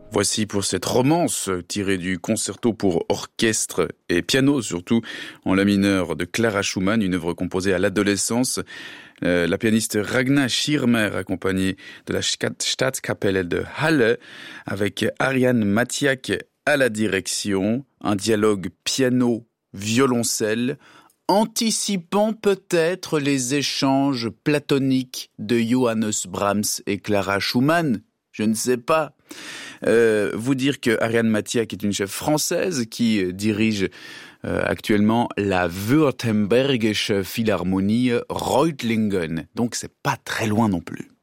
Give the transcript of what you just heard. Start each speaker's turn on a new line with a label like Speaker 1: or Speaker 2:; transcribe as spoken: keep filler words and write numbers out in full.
Speaker 1: Voici pour cette romance tirée du concerto pour orchestre et piano, surtout en la mineur de Clara Schumann, une œuvre composée à l'adolescence. Euh, la pianiste Ragna Schirmer, accompagnée de la Staatskapelle de Halle, avec Ariane Matiak à la direction, un dialogue piano-violoncelle, anticipant peut-être les échanges platoniques de Johannes Brahms et Clara Schumann. Je ne sais pas. Euh, vous dire que Ariane Matiak est une chef française qui euh, dirige euh, actuellement la Württembergische Philharmonie Reutlingen. Donc c'est pas très loin non plus.